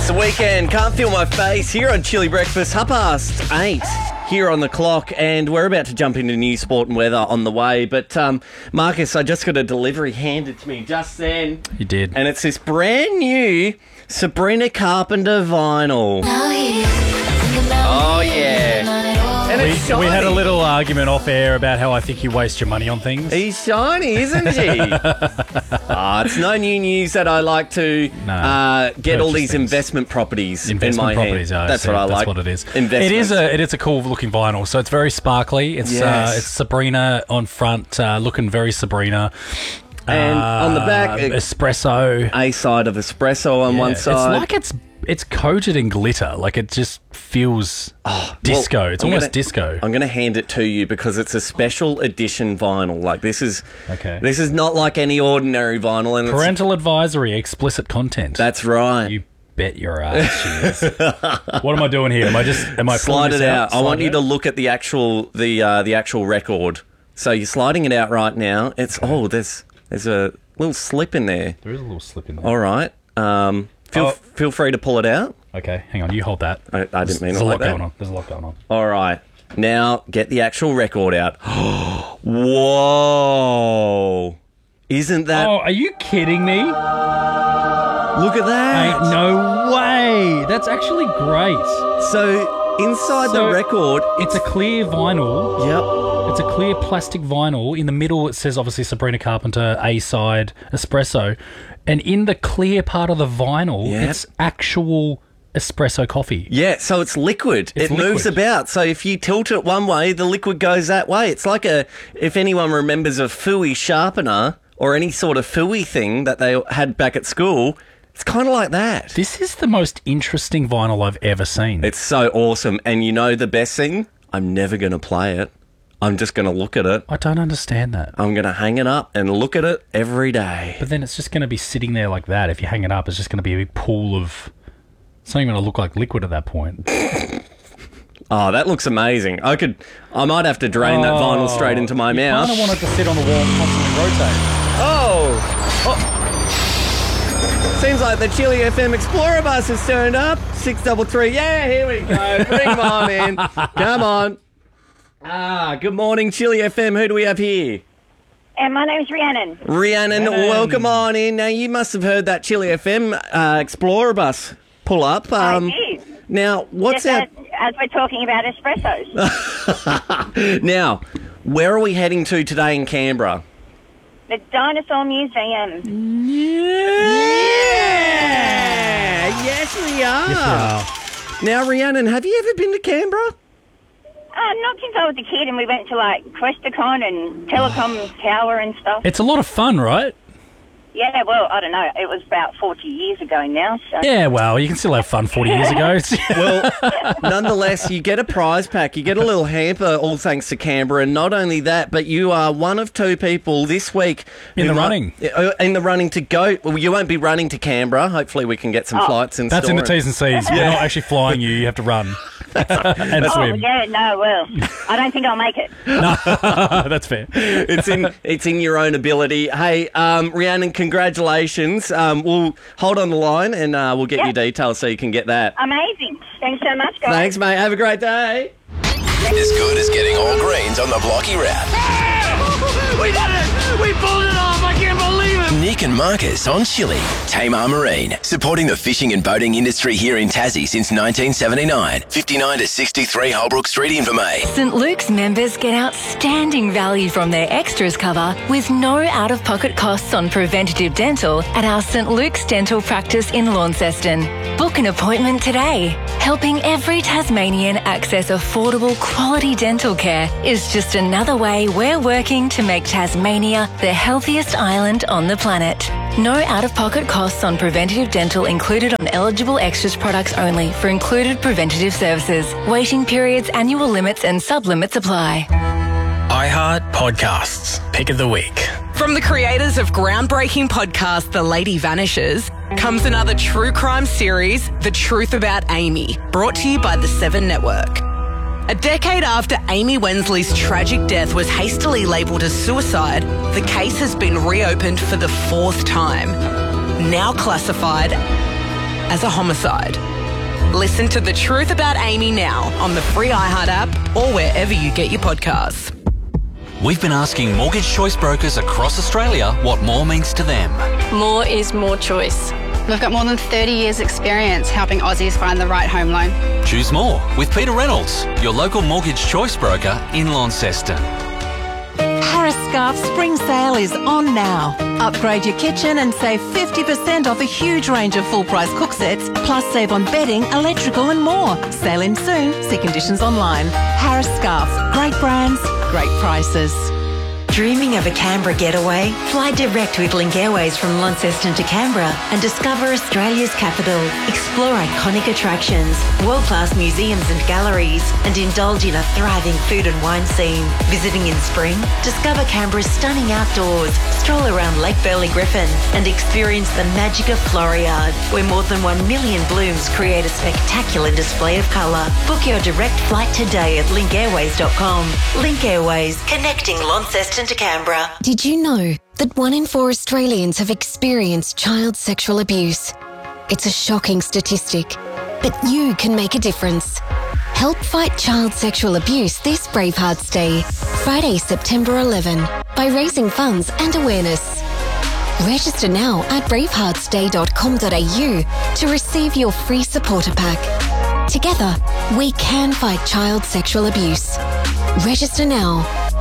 It's the weekend. Can't feel my face here on Chilly Breakfast. 8:30 here on the clock, and we're about to jump into news, sport and weather on the way. But Marcus, I just got a delivery handed to me just then. You did. And it's this brand new Sabrina Carpenter vinyl. Oh, yeah. And it's shiny. We had a little argument off air about how I think you waste your money on things. He's shiny, isn't he? It's no new news that I like to get all these investment properties in my hand. That's what I like. That's what it is. It is a cool looking vinyl. So it's very sparkly. It's Sabrina on front, looking very Sabrina. And on the back, espresso. A side of espresso on one side. It's like it's coated in glitter. Like it just feels disco. Well, it's almost disco. I'm going to hand it to you because it's a special edition vinyl. Like this is not like any ordinary vinyl. And Parental advisory, explicit content. That's right. You bet your ass she is. What am I doing here? Am I slide it out? I want you to look. look at the actual record. So you're sliding it out right now. It's there's a little slip in there. There is a little slip in there. All right. Feel free to pull it out. Okay, hang on. You hold that. I didn't mean There's it a lot like that. going on. There's a lot going on. All right. Now get the actual record out. Whoa! Isn't that? Oh, are you kidding me? Look at that! Ain't no way. That's actually great. So inside the record, it's a clear vinyl. Yep. It's a clear plastic vinyl. In the middle, it says obviously Sabrina Carpenter, A-side, espresso. And in the clear part of the vinyl, it's actual espresso coffee. Yeah, so it's liquid. It moves about. So if you tilt it one way, the liquid goes that way. It's like if anyone remembers a Fooey sharpener or any sort of Fooey thing that they had back at school, it's kind of like that. This is the most interesting vinyl I've ever seen. It's so awesome. And you know the best thing? I'm never going to play it. I'm just going to look at it. I don't understand that. I'm going to hang it up and look at it every day. But then it's just going to be sitting there like that. If you hang it up, it's just going to be a big pool of... It's not even going to look like liquid at that point. Oh, that looks amazing. I might have to drain that vinyl straight into my mouth. I kind of want it to sit on the wall and constantly rotate. Seems like the Chilly FM Explorer bus has turned up. 633. Yeah, here we go. Bring them on in. Come on. Good morning, Chilly FM. Who do we have here? And my name's Rhiannon. Rhiannon, welcome on in. Now, you must have heard that Chilly FM Explorer bus pull up. I did. Now, what's that? As we're talking about espressos. Now, where are we heading to today in Canberra? The Dinosaur Museum. Yeah! Yes, we are. Now, Rhiannon, have you ever been to Canberra? Not since I was a kid, and we went to, Questacon and Telecom Tower and stuff. It's a lot of fun, right? Yeah, well, I don't know. It was about 40 years ago now. So. Yeah, well, you can still have fun 40 years ago. Well, nonetheless, you get a prize pack. You get a little hamper, all thanks to Canberra. And not only that, but you are one of two people this week... In the running to go... Well, you won't be running to Canberra. Hopefully we can get some flights in store. That's in the T's and C's. We're not actually flying you. You have to run. And swim. Yeah, no, well, I don't think I'll make it. No, that's fair. It's in your own ability. Hey, Rhiannon, congratulations. We'll hold on the line and we'll get your details so you can get that. Amazing. Thanks so much, guys. Thanks, mate. Have a great day. As good as getting all greens on the Blocky Wrap. We did it! We pulled it off! I can't believe it! Nick and Marcus on Chilly. Tamar Marine, supporting the fishing and boating industry here in Tassie since 1979. 59 to 63 Holbrook Street, Invermay. St Luke's members get outstanding value from their extras cover with no out-of-pocket costs on preventative dental at our St Luke's Dental Practice in Launceston. Book an appointment today. Helping every Tasmanian access affordable, quality dental care is just another way we're working to make Tasmania the healthiest island on the planet. No out-of-pocket costs on preventative dental included on eligible extras products only for included preventative services. Waiting periods, annual limits and sub-limits apply. iHeart Podcasts. Pick of the week. From the creators of groundbreaking podcast The Lady Vanishes comes another true crime series, The Truth About Amy, brought to you by the Seven Network. A decade after Amy Wensley's tragic death was hastily labelled as suicide, the case has been reopened for the fourth time. Now classified as a homicide. Listen to The Truth About Amy now on the free iHeart app or wherever you get your podcasts. We've been asking mortgage choice brokers across Australia what more means to them. More is more choice. We've got more than 30 years experience helping Aussies find the right home loan. Choose more with Peter Reynolds, your local mortgage choice broker in Launceston. Harris Scarf's spring sale is on now. Upgrade your kitchen and save 50% off a huge range of full-price cook sets, plus save on bedding, electrical and more. Sale in soon. See conditions online. Harris Scarf. Great brands, great prices. Dreaming of a Canberra getaway? Fly direct with Link Airways from Launceston to Canberra and discover Australia's capital. Explore iconic attractions, world-class museums and galleries, and indulge in a thriving food and wine scene. Visiting in spring? Discover Canberra's stunning outdoors, stroll around Lake Burley Griffin, and experience the magic of Floriade, where more than 1 million blooms create a spectacular display of colour. Book your direct flight today at linkairways.com. Link Airways, connecting Launceston to Canberra. Did you know that 1 in 4 Australians have experienced child sexual abuse? It's a shocking statistic, but you can make a difference. Help fight child sexual abuse this Bravehearts Day, Friday, September 11, by raising funds and awareness. Register now at braveheartsday.com.au to receive your free supporter pack. Together, we can fight child sexual abuse. Register now.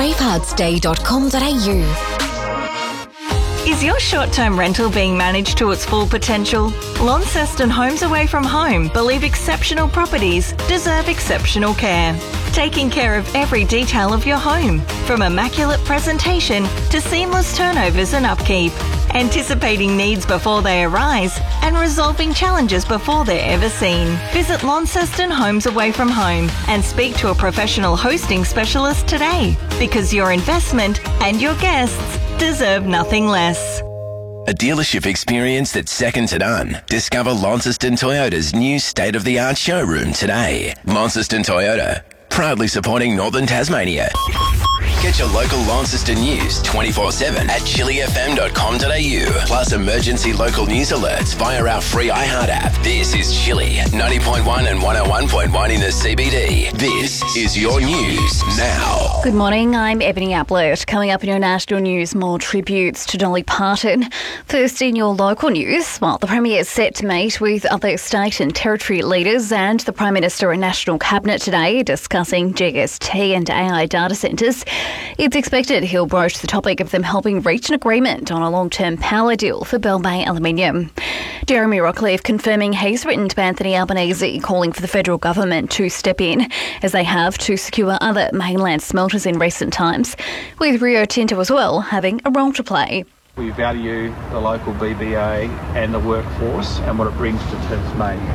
braveheartsday.com.au. Is your short-term rental being managed to its full potential? Launceston Homes Away From Home believe exceptional properties deserve exceptional care. Taking care of every detail of your home, from immaculate presentation to seamless turnovers and upkeep. Anticipating needs before they arise and resolving challenges before they're ever seen. Visit Launceston Homes Away From Home and speak to a professional hosting specialist today, because your investment and your guests deserve nothing less. A dealership experience that's second to none. Discover Launceston Toyota's new state-of-the-art showroom today. Launceston Toyota, proudly supporting Northern Tasmania. Get your local Launceston news 24/7 at chillyfm.com.au. Plus emergency local news alerts via our free iHeart app. This is Chilly 90.1 and 101.1 in the CBD. This is your news now. Good morning, I'm Ebony Ablett. Coming up in your national news, more tributes to Dolly Parton. First in your local news, the Premier is set to meet with other state and territory leaders and the Prime Minister and National Cabinet today, discussing GST and AI data centres. It's expected he'll broach the topic of them helping reach an agreement on a long-term power deal for Bell Bay Aluminium. Jeremy Rockcliffe confirming he's written to Anthony Albanese calling for the federal government to step in, as they have to secure other mainland smelters in recent times, with Rio Tinto as well having a role to play. We value the local BBA and the workforce and what it brings to Tasmania.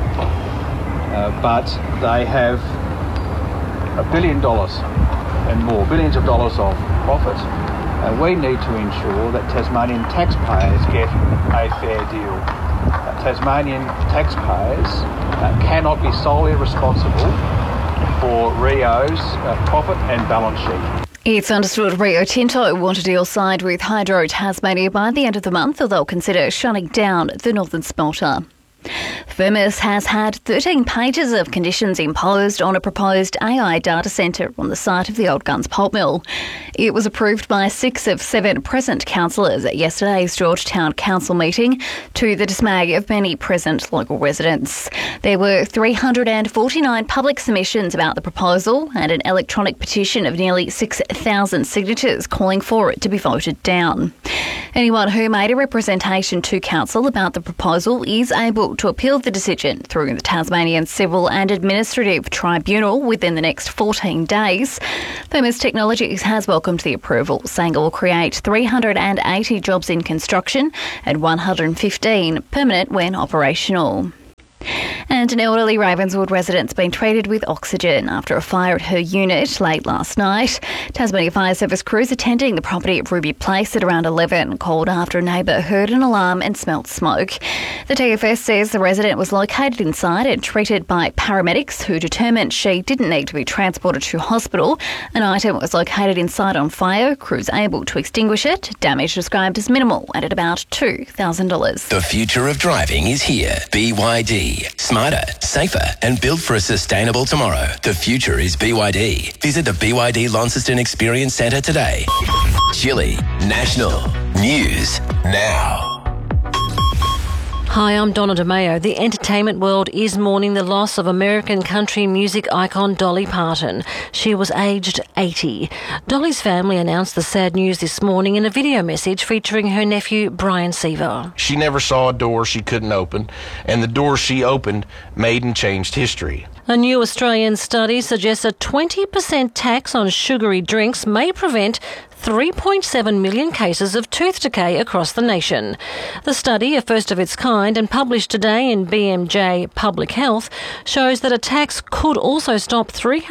But they have $1 billion and more, billions of dollars of profit. We need to ensure that Tasmanian taxpayers get a fair deal. Tasmanian taxpayers cannot be solely responsible for Rio's profit and balance sheet. It's understood Rio Tinto want a deal signed with Hydro Tasmania by the end of the month, or they'll consider shutting down the Northern Smelter. Firmus has had 13 pages of conditions imposed on a proposed AI data centre on the site of the Old Guns pulp mill. It was approved by 6 of 7 present councillors at yesterday's Georgetown Council meeting, to the dismay of many present local residents. There were 349 public submissions about the proposal and an electronic petition of nearly 6,000 signatures calling for it to be voted down. Anyone who made a representation to council about the proposal is able to appeal the decision through the Tasmanian Civil and Administrative Tribunal within the next 14 days. Firmus Technologies has welcomed the approval, saying it will create 380 jobs in construction and 115 permanent when operational. And an elderly Ravenswood resident's been treated with oxygen after a fire at her unit late last night. Tasmania Fire Service crews attending the property at Ruby Place at around 11 called after a neighbour heard an alarm and smelt smoke. The TFS says the resident was located inside and treated by paramedics who determined she didn't need to be transported to hospital. An item was located inside on fire. Crews able to extinguish it. Damage described as minimal and at about $2,000. The future of driving is here. BYD. Smarter, safer, and built for a sustainable tomorrow. The future is BYD. Visit the BYD Launceston Experience Centre today. Chile National News Now. Hi, I'm Donna DeMeo. The entertainment world is mourning the loss of American country music icon Dolly Parton. She was aged 80. Dolly's family announced the sad news this morning in a video message featuring her nephew, Brian Seaver. She never saw a door she couldn't open, and the door she opened made and changed history. A new Australian study suggests a 20% tax on sugary drinks may prevent 3.7 million cases of tooth decay across the nation. The study, a first of its kind and published today in BMJ Public Health, shows that a tax could also stop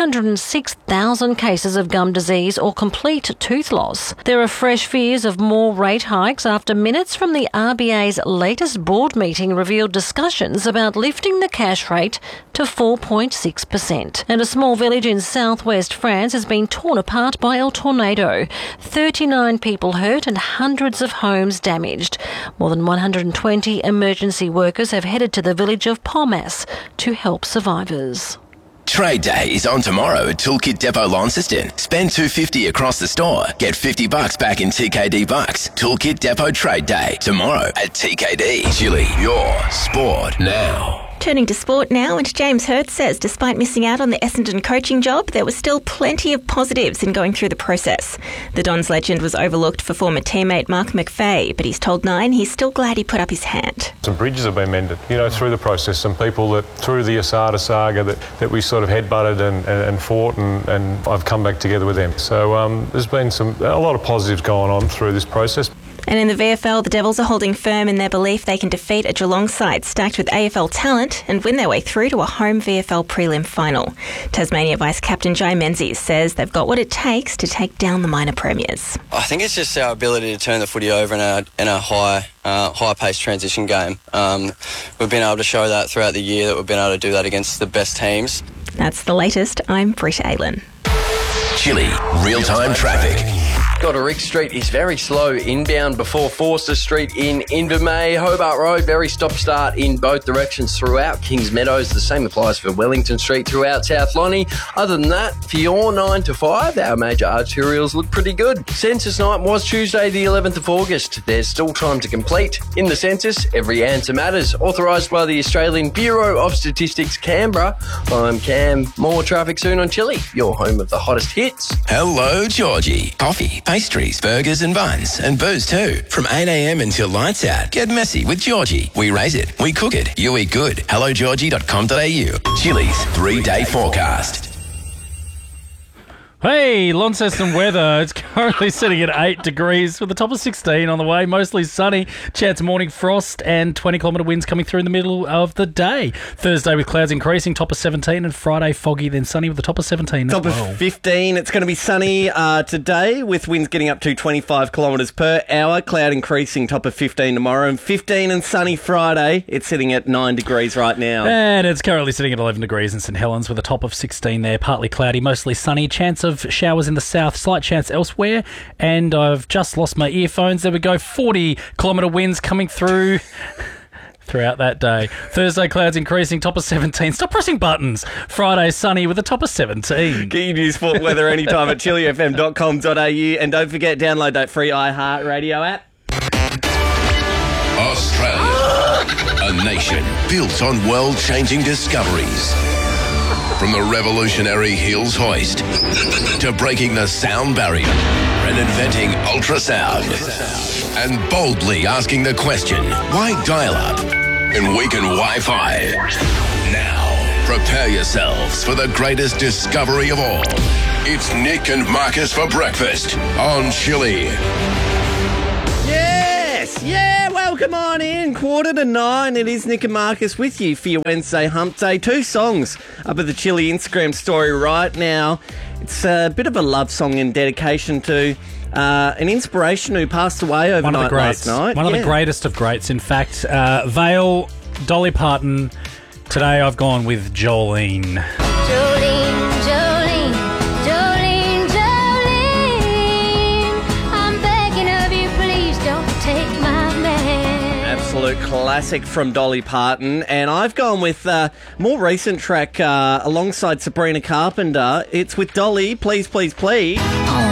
306,000 cases of gum disease or complete tooth loss. There are fresh fears of more rate hikes after minutes from the RBA's latest board meeting revealed discussions about lifting the cash rate to 4.6%. And a small village in southwest France has been torn apart by a tornado. 39 people hurt and hundreds of homes damaged. More than 120 emergency workers have headed to the village of Pommas to help survivors. Trade Day is on tomorrow at Toolkit Depot Launceston. Spend $250 across the store. Get $50 back in TKD bucks. Toolkit Depot Trade Day tomorrow at TKD. Chile, your sport now. Turning to sport now, and James Hird says despite missing out on the Essendon coaching job, there was still plenty of positives in going through the process. The Dons legend was overlooked for former teammate Mark McVeigh, but he's told Nine he's still glad he put up his hand. Some bridges have been mended, through the process. Some people that, through the Asada saga, that we sort of headbutted and fought, and I've come back together with them. So there's been a lot of positives going on through this process. And in the VFL, the Devils are holding firm in their belief they can defeat a Geelong side stacked with AFL talent and win their way through to a home VFL prelim final. Tasmania Vice-Captain Jai Menzies says they've got what it takes to take down the minor premiers. I think it's just our ability to turn the footy over in a high-paced transition game. We've been able to show that throughout the year, that we've been able to do that against the best teams. That's the latest. I'm Britta Aylen. Chile real-time traffic. Goderick Street is very slow inbound before Forster Street in Invermay. Hobart Road, very stop-start in both directions throughout Kings Meadows. The same applies for Wellington Street throughout South Lonnie. Other than that, for your 9 to 5, our major arterials look pretty good. Census night was Tuesday the 11th of August. There's still time to complete. In the census, every answer matters. Authorised by the Australian Bureau of Statistics, Canberra. I'm Cam. More traffic soon on Chile, your home of the hottest hits. Hello, Georgie. Coffee, pastries, burgers and buns, and booze too. From 8 a.m. until lights out. Get messy with Georgie. We raise it, we cook it, you eat good. HelloGeorgie.com.au. Chile's 3-day forecast. Hey, Launceston weather. It's currently sitting at 8 degrees with a top of 16 on the way. Mostly sunny. Chance of morning frost and 20-kilometre winds coming through in the middle of the day. Thursday with clouds increasing, top of 17. And Friday foggy, then sunny with a top of 17 top as well. Of 15. It's going to be sunny today with winds getting up to 25 kilometres per hour. Cloud increasing, top of 15 tomorrow. And 15 and sunny Friday. It's sitting at 9 degrees right now. And it's currently sitting at 11 degrees in St Helens with a top of 16 there. Partly cloudy, mostly sunny. Chance of showers in the south, slight chance elsewhere. And I've just lost my earphones. There we go. 40-kilometre winds coming through throughout that day. Thursday, clouds increasing, top of 17. Stop pressing buttons. Friday, sunny with a top of 17. Get your news, sport, weather anytime at chilifm.com.au. And don't forget, download that free iHeartRadio app. Australia, a nation built on world-changing discoveries. From the revolutionary Hills hoist to breaking the sound barrier and inventing ultrasound and boldly asking the question, why dial-up and weaken Wi-Fi? Now, prepare yourselves for the greatest discovery of all. It's Nick and Marcus for breakfast on Chile. Yes! Yeah, well Welcome on in, 8:45. It is Nick and Marcus with you for your Wednesday hump day. 2 songs up at the Chili Instagram story right now. It's a bit of a love song in dedication to an inspiration who passed away overnight last night. One of the greatest of greats, in fact. Vale, Dolly Parton. Today I've gone with Jolene. Jolene, Jolene, Jolene, Jolene, I'm begging of you, please don't take my man. Absolute classic from Dolly Parton. And I've gone with a more recent track alongside Sabrina Carpenter. It's with Dolly, Please, Please, Please. Oh,